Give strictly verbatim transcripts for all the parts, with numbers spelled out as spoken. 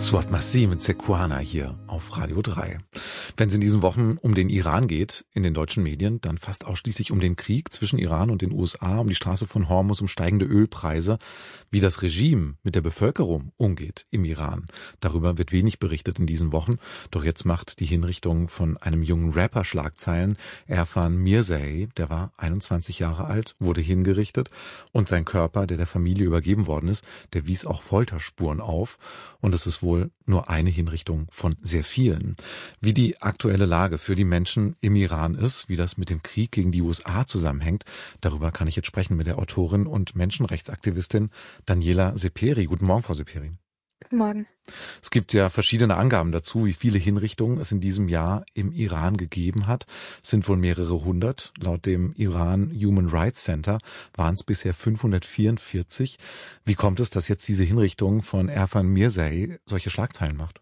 Suat Masih mit Sequana hier auf Radio drei. Wenn es in diesen Wochen um den Iran geht, in den deutschen Medien, dann fast ausschließlich um den Krieg zwischen Iran und den U S A, um die Straße von Hormuz, um steigende Ölpreise, wie das Regime mit der Bevölkerung umgeht im Iran. Darüber wird wenig berichtet in diesen Wochen. Doch jetzt macht die Hinrichtung von einem jungen Rapper Schlagzeilen. Erfan Mirzai, der war einundzwanzig Jahre alt, wurde hingerichtet und sein Körper, der der Familie übergeben worden ist, der wies auch Folterspuren auf. Und es ist wohl nur eine Hinrichtung von sehr vielen. Wie die aktuelle Lage für die Menschen im Iran ist, wie das mit dem Krieg gegen die U S A zusammenhängt, darüber kann ich jetzt sprechen mit der Autorin und Menschenrechtsaktivistin Daniela Seperi. Guten Morgen, Frau Seperi. Guten Morgen. Es gibt ja verschiedene Angaben dazu, wie viele Hinrichtungen es in diesem Jahr im Iran gegeben hat. Es sind wohl mehrere hundert. Laut dem Iran Human Rights Center waren es bisher fünfhundertvierundvierzig. Wie kommt es, dass jetzt diese Hinrichtung von Erfan Mirzai solche Schlagzeilen macht?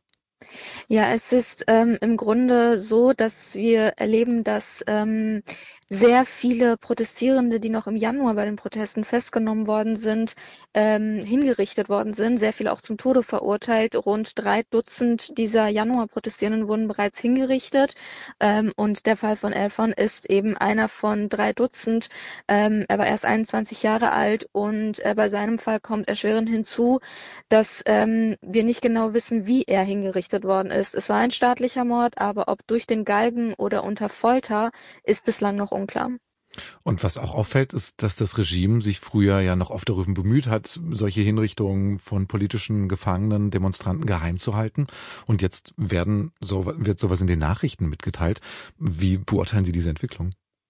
Ja, es ist ähm, im Grunde so, dass wir erleben, dass ähm, sehr viele Protestierende, die noch im Januar bei den Protesten festgenommen worden sind, ähm, hingerichtet worden sind, sehr viele auch zum Tode verurteilt. Rund drei Dutzend dieser Januar-Protestierenden wurden bereits hingerichtet. Ähm, und der Fall von Erfan ist eben einer von drei Dutzend. Ähm, er war erst einundzwanzig Jahre alt und äh, bei seinem Fall kommt erschwerend hinzu, dass ähm, wir nicht genau wissen, wie er hingerichtet worden ist. Es war ein staatlicher Mord, aber ob durch den Galgen oder unter Folter, ist bislang noch unklar. Und was auch auffällt, ist, dass das Regime sich früher ja noch oft darüber bemüht hat, solche Hinrichtungen von politischen Gefangenen, Demonstranten geheim zu halten. Und jetzt werden so, wird sowas in den Nachrichten mitgeteilt. Wie beurteilen Sie diese Entwicklung?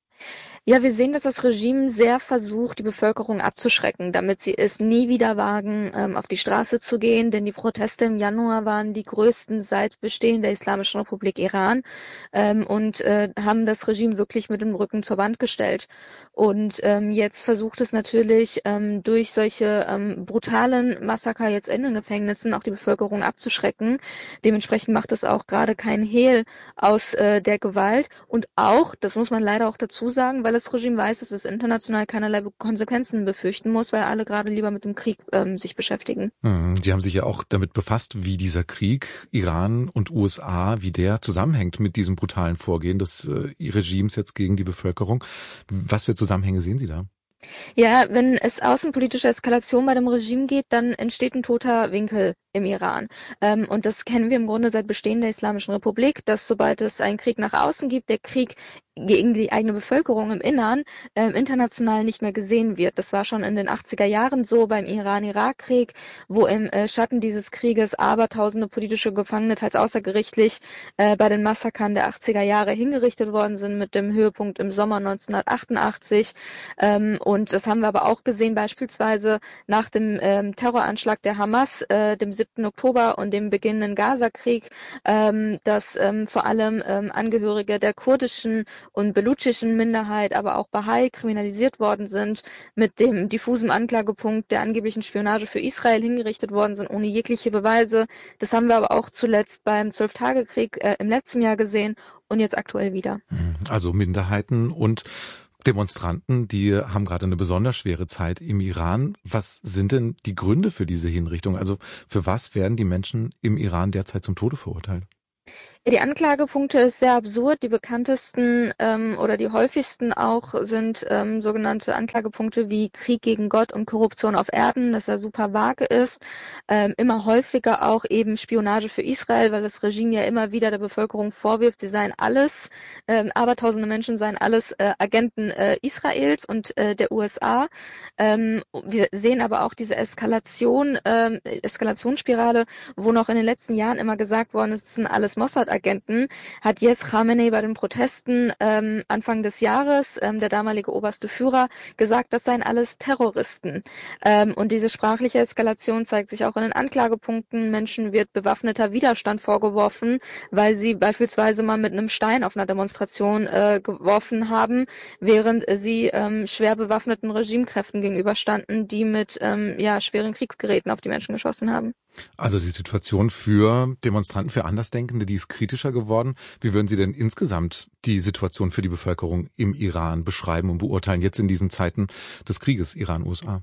Ja, wir sehen, dass das Regime sehr versucht, die Bevölkerung abzuschrecken, damit sie es nie wieder wagen, ähm, auf die Straße zu gehen. Denn die Proteste im Januar waren die größten seit Bestehen der Islamischen Republik Iran ähm, und äh, haben das Regime wirklich mit dem Rücken zur Wand gestellt. Und ähm, jetzt versucht es natürlich ähm, durch solche ähm, brutalen Massaker jetzt in den Gefängnissen auch die Bevölkerung abzuschrecken. Dementsprechend macht es auch gerade kein Hehl aus äh, der Gewalt. Und auch, das muss man leider auch dazu sagen, weil das Regime weiß, dass es international keinerlei Konsequenzen befürchten muss, weil alle gerade lieber mit dem Krieg ähm, sich beschäftigen. Sie haben sich ja auch damit befasst, wie dieser Krieg Iran und U S A, wie der zusammenhängt mit diesem brutalen Vorgehen des äh, Regimes jetzt gegen die Bevölkerung. Was für Zusammenhänge sehen Sie da? Ja, wenn es außenpolitische Eskalation bei dem Regime geht, dann entsteht ein toter Winkel im Iran. Ähm, und das kennen wir im Grunde seit Bestehen der Islamischen Republik, dass sobald es einen Krieg nach außen gibt, der Krieg gegen die eigene Bevölkerung im Innern ähm, international nicht mehr gesehen wird. Das war schon in den achtziger Jahren so beim Iran-Irak-Krieg, wo im äh, Schatten dieses Krieges abertausende politische Gefangene teils außergerichtlich äh, bei den Massakern der achtziger Jahre hingerichtet worden sind, mit dem Höhepunkt im Sommer neunzehnhundertachtundachtzig. Ähm, und das haben wir aber auch gesehen, beispielsweise nach dem ähm, Terroranschlag der Hamas, äh, dem siebten Oktober und dem beginnenden Gaza-Krieg, ähm, dass ähm, vor allem ähm, Angehörige der kurdischen und belutschischen Minderheit, aber auch Bahai kriminalisiert worden sind, mit dem diffusen Anklagepunkt der angeblichen Spionage für Israel hingerichtet worden sind, ohne jegliche Beweise. Das haben wir aber auch zuletzt beim Zwölf-Tage-Krieg äh, im letzten Jahr gesehen und jetzt aktuell wieder. Also Minderheiten und Demonstranten, die haben gerade eine besonders schwere Zeit im Iran. Was sind denn die Gründe für diese Hinrichtung? Also für was werden die Menschen im Iran derzeit zum Tode verurteilt? Ja, die Anklagepunkte ist sehr absurd. Die bekanntesten ähm, oder die häufigsten auch sind ähm, sogenannte Anklagepunkte wie Krieg gegen Gott und Korruption auf Erden, das ja super vage ist. Ähm, immer häufiger auch eben Spionage für Israel, weil das Regime ja immer wieder der Bevölkerung vorwirft, sie seien alles, ähm, abertausende Menschen seien alles äh, Agenten äh, Israels und äh, der U S A. Ähm, wir sehen aber auch diese Eskalation, ähm, Eskalationsspirale, wo noch in den letzten Jahren immer gesagt worden ist, es sind alles Mossad-Agenten, hat jetzt Khamenei bei den Protesten ähm, Anfang des Jahres, ähm, der damalige oberste Führer, gesagt, das seien alles Terroristen. Ähm, und diese sprachliche Eskalation zeigt sich auch in den Anklagepunkten. Menschen wird bewaffneter Widerstand vorgeworfen, weil sie beispielsweise mal mit einem Stein auf einer Demonstration äh, geworfen haben, während sie ähm, schwer bewaffneten Regimekräften gegenüberstanden, die mit ähm, ja, schweren Kriegsgeräten auf die Menschen geschossen haben. Also die Situation für Demonstranten, für Andersdenkende, die ist kritischer geworden. Wie würden Sie denn insgesamt die Situation für die Bevölkerung im Iran beschreiben und beurteilen, jetzt in diesen Zeiten des Krieges Iran-U S A?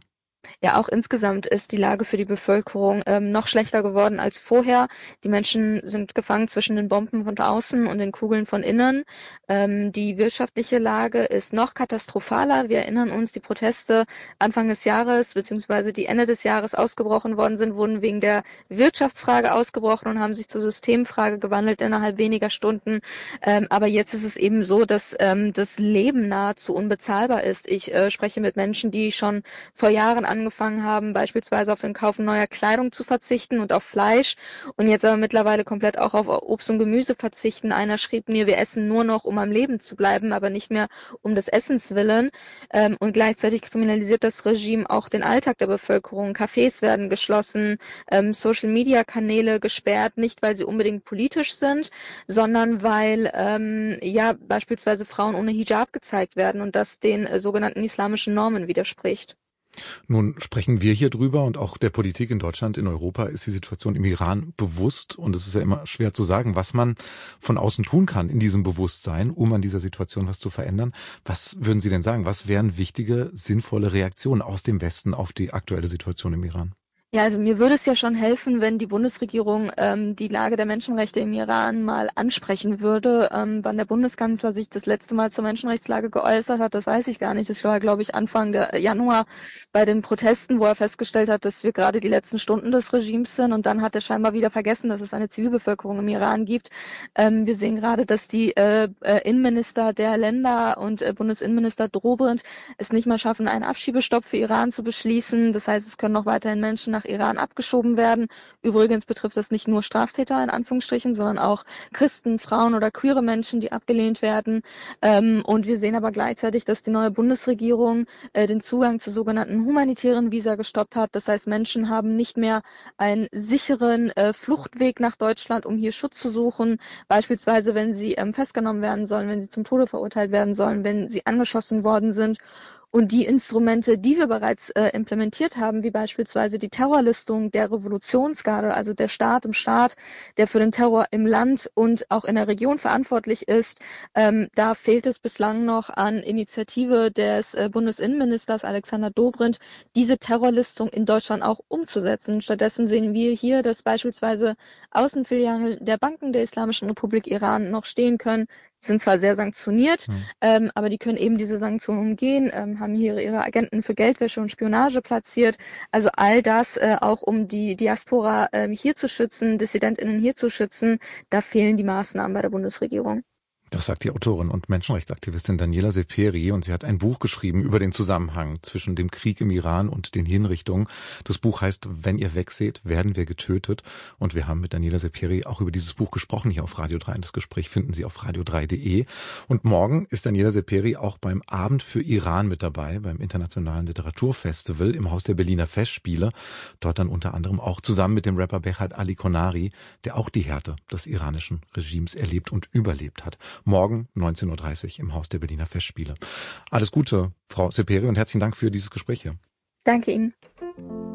Ja, auch insgesamt ist die Lage für die Bevölkerung ähm, noch schlechter geworden als vorher. Die Menschen sind gefangen zwischen den Bomben von außen und den Kugeln von innen. Ähm, die wirtschaftliche Lage ist noch katastrophaler. Wir erinnern uns, die Proteste Anfang des Jahres bzw. die Ende des Jahres ausgebrochen worden sind, wurden wegen der Wirtschaftsfrage ausgebrochen und haben sich zur Systemfrage gewandelt innerhalb weniger Stunden. Ähm, aber jetzt ist es eben so, dass ähm, das Leben nahezu unbezahlbar ist. Ich äh, spreche mit Menschen, die schon vor Jahren angefangen haben, beispielsweise auf den Kauf neuer Kleidung zu verzichten und auf Fleisch und jetzt aber mittlerweile komplett auch auf Obst und Gemüse verzichten. Einer schrieb mir, wir essen nur noch, um am Leben zu bleiben, aber nicht mehr um des Essens willen. Ähm, und gleichzeitig kriminalisiert das Regime auch den Alltag der Bevölkerung. Cafés werden geschlossen, ähm, Social-Media-Kanäle gesperrt, nicht weil sie unbedingt politisch sind, sondern weil ähm, ja beispielsweise Frauen ohne Hijab gezeigt werden und das den äh, sogenannten islamischen Normen widerspricht. Nun sprechen wir hier drüber und auch der Politik in Deutschland, in Europa ist die Situation im Iran bewusst und es ist ja immer schwer zu sagen, was man von außen tun kann in diesem Bewusstsein, um an dieser Situation was zu verändern. Was würden Sie denn sagen? Was wären wichtige, sinnvolle Reaktionen aus dem Westen auf die aktuelle Situation im Iran? Ja, also mir würde es ja schon helfen, wenn die Bundesregierung ähm, die Lage der Menschenrechte im Iran mal ansprechen würde. Ähm, wann der Bundeskanzler sich das letzte Mal zur Menschenrechtslage geäußert hat, das weiß ich gar nicht. Das war, glaube ich, Anfang der Januar bei den Protesten, wo er festgestellt hat, dass wir gerade die letzten Stunden des Regimes sind. Und dann hat er scheinbar wieder vergessen, dass es eine Zivilbevölkerung im Iran gibt. Ähm, wir sehen gerade, dass die äh, äh, Innenminister der Länder und äh, Bundesinnenminister Dobrindt es nicht mal schaffen, einen Abschiebestopp für Iran zu beschließen. Das heißt, es können noch weiterhin Menschen nach Iran abgeschoben werden. Übrigens betrifft das nicht nur Straftäter in Anführungsstrichen, sondern auch Christen, Frauen oder queere Menschen, die abgelehnt werden. Ähm, und wir sehen aber gleichzeitig, dass die neue Bundesregierung äh, den Zugang zu sogenannten humanitären Visa gestoppt hat. Das heißt, Menschen haben nicht mehr einen sicheren äh, Fluchtweg nach Deutschland, um hier Schutz zu suchen. Beispielsweise, wenn sie ähm, festgenommen werden sollen, wenn sie zum Tode verurteilt werden sollen, wenn sie angeschossen worden sind. Und die Instrumente, die wir bereits äh, implementiert haben, wie beispielsweise die Terrorlistung der Revolutionsgarde, also der Staat im Staat, der für den Terror im Land und auch in der Region verantwortlich ist, ähm, da fehlt es bislang noch an Initiative des äh, Bundesinnenministers Alexander Dobrindt, diese Terrorlistung in Deutschland auch umzusetzen. Stattdessen sehen wir hier, dass beispielsweise Außenfilialen der Banken der Islamischen Republik Iran noch stehen können. Die sind zwar sehr sanktioniert, mhm. ähm, aber die können eben diese Sanktionen umgehen, ähm, haben hier ihre Agenten für Geldwäsche und Spionage platziert. Also all das äh, auch, um die Diaspora äh, hier zu schützen, DissidentInnen hier zu schützen. Da fehlen die Maßnahmen bei der Bundesregierung. Das sagt die Autorin und Menschenrechtsaktivistin Daniela Seperi und sie hat ein Buch geschrieben über den Zusammenhang zwischen dem Krieg im Iran und den Hinrichtungen. Das Buch heißt Wenn ihr wegseht, werden wir getötet und wir haben mit Daniela Seperi auch über dieses Buch gesprochen hier auf Radio drei. Das Gespräch finden Sie auf radio drei punkt de und morgen ist Daniela Seperi auch beim Abend für Iran mit dabei, beim Internationalen Literaturfestival im Haus der Berliner Festspiele. Dort dann unter anderem auch zusammen mit dem Rapper Behat Ali Konari, der auch die Härte des iranischen Regimes erlebt und überlebt hat. Morgen neunzehn Uhr dreißig im Haus der Berliner Festspiele. Alles Gute, Frau Seperi, und herzlichen Dank für dieses Gespräch hier. Danke Ihnen.